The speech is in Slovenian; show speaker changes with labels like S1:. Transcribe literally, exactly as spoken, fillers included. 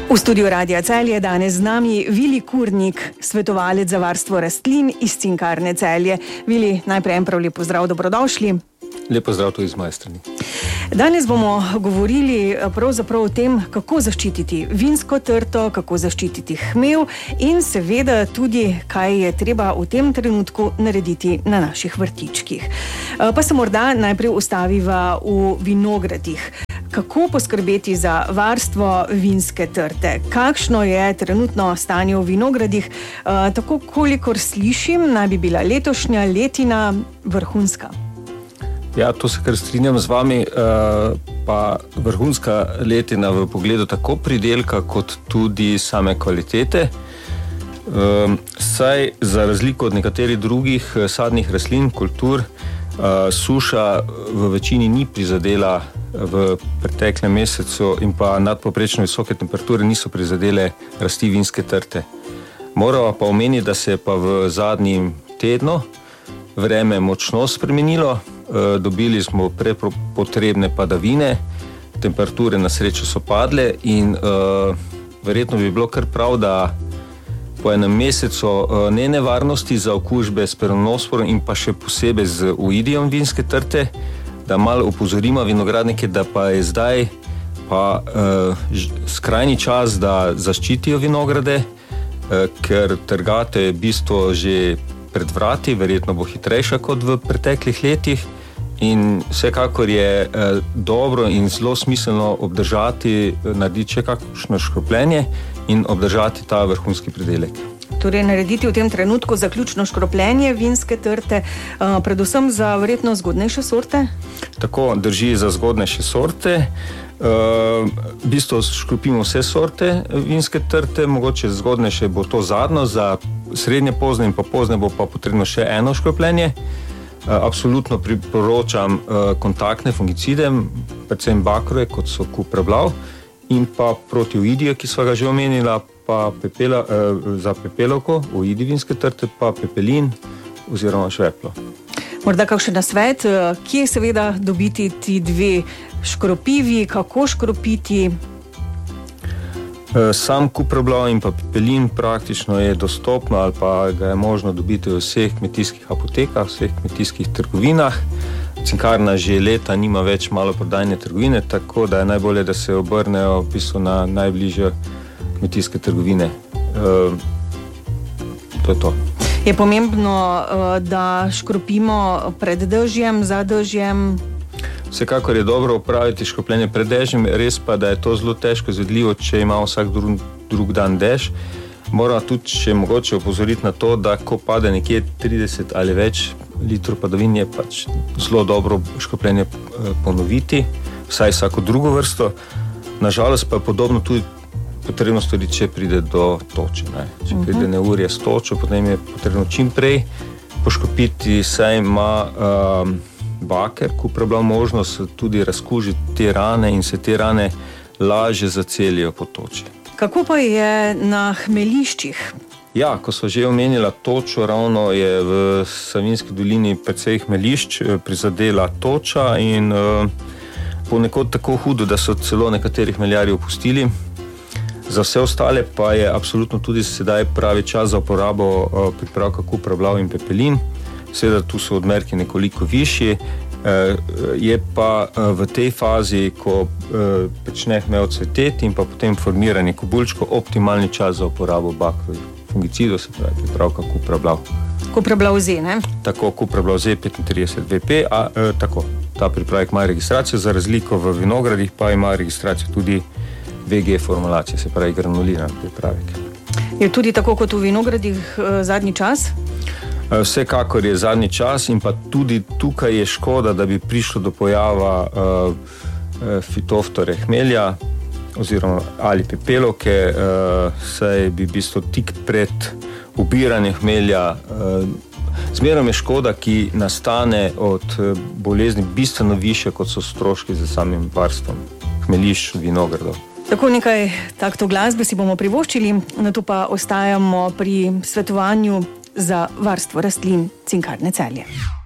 S1: V studiu Radia Celje je danes z nami Vili Kurnik, svetovalec za varstvo rastlin iz Cinkarne Celje. Vili, najprej en prav lep pozdrav, dobrodošli.
S2: Lep pozdrav tudi iz moje strani.
S1: Danes bomo govorili pravzaprav o tem, kako zaščititi vinsko trto, kako zaščititi hmelj in seveda tudi, kaj je treba v tem trenutku narediti na naših vrtičkih. Pa se morda najprej ustaviva v vinogradih. Kako poskrbeti za varstvo vinske trte? Kakšno je trenutno stanje v vinogradih? Uh, tako kolikor slišim, naj bi bila letošnja letina vrhunska.
S2: Ja, to se kar strinjam z vami, uh, pa vrhunska letina v pogledu tako pridelka kot tudi same kvalitete. Uh, saj za razliko od nekaterih drugih sadnih rastlin, kultur, uh, suša v večini ni prizadela v preteklem mesecu in pa nadpoprečno visoke temperature niso prizadele rasti vinske trte. Morava pa omeniti, da se je pa v zadnjem tednu vreme močno spremenilo, e, dobili smo prepotrebne padavine, temperature na srečo so padle in e, verjetno bi bilo kar prav, da po enem mesecu e, ne nevarnosti za okužbe s peronosporom in pa še posebej z oidijem vinske trte, da malo opozorimo vinogradnike, da pa je zdaj pa uh, skrajni čas, da zaščitijo vinograde, uh, ker trgate je v bistvu že pred vrati, verjetno bo hitrejša kot v preteklih letih in vsekakor je uh, dobro in zelo smiselno obdržati, narediti še kakšno škropljenje in obdržati ta vrhunski pridelek.
S1: Torej narediti v tem trenutku zaključno škropljenje vinske trte, uh, predvsem za verjetno zgodnejše sorte?
S2: Tako, drži za zgodnejše sorte. Uh, v bistvu škropimo vse sorte vinske trte, mogoče zgodnejše bo to zadnjo, za srednje pozne in pa pozne bo pa potrebno še eno škropljenje. Uh, absolutno priporočam uh, kontaktne fungicide, predvsem bakroje, kot so kuprablav, in pa proti oidiju, ki sva ga že omenila, pa pepela, eh, za pepelovko, oidi vinske trte, pa pepelin oziroma šveplo.
S1: Morda kakšen nasvet, kje seveda dobiti ti dve škropivi, kako škropiti?
S2: Eh, sam kuprablav in pa pepelin praktično je dostopno ali pa ga je možno dobiti v vseh kmetijskih apotekah, vseh kmetijskih trgovinah. Cinkarna že leta nima več maloprodajne trgovine, tako da je najbolje, da se obrnejo v bistvu na najbližje kmetijske trgovine. E, to je to.
S1: Je pomembno, da škropimo pred dežjem, za dežjem?
S2: Vsekakor je dobro opraviti škropljenje pred dežjem, res pa, da je to zelo težko izvedljivo, če ima vsak drug, drug dan dež. Moramo tudi še mogoče opozoriti na to, da ko pade nekje trideset ali več litrov padavin, je pač zelo dobro škropljenje ponoviti, vsaj vsako drugo vrsto. Nažalost pa je podobno tudi potrebno storiti, če pride do toče. Ne. Če pride neurje s točo, potem je potrebno čim prej poškropiti, saj ima um, baker, kuprablav možnost tudi razkužiti te rane in se te rane lažje zacelijo po toči.
S1: Kako pa je na hmeliščih?
S2: Ja, ko so že omenila točo, ravno je v Savinjski dolini precej hmelišč prizadela toča in uh, ponekod tako hudo, da so celo nekateri hmeljarji opustili. Za vse ostale pa je absolutno tudi sedaj pravi čas za uporabo uh, pripravka kuprablav in pepelin. Seveda tu so odmerki nekoliko višji, uh, je pa uh, v tej fazi, ko uh, začne hmelj cveteti in pa potem formiranje kobulčkov, optimalni čas za uporabo bakrovih fungicidov, se pravi pripravka kuprablav.
S1: Kuprablav Z, ne?
S2: Tako, kuprablav Z petintrideset V P, a uh, tako, ta pripravek ima registracijo, za razliko v vinogradih pa ima registracijo tudi V G formulacije, se pravi granuliran pripravek.
S1: Je tudi tako kot v vinogradih zadnji čas?
S2: Vsekakor je zadnji čas in pa tudi tukaj je škoda, da bi prišlo do pojava uh, fitoftore hmelja oziroma ali pepelovke, uh, saj bi v bistvu tik pred ubiranjem hmelja uh, zmerom je škoda, ki nastane od bolezni bistveno više, kot so stroški za samim varstvom hmelišč vinogradov.
S1: Tako nekaj takto glasbe si bomo privoščili, nato pa ostajamo pri svetovanju za varstvo rastlin Cinkarne Celje.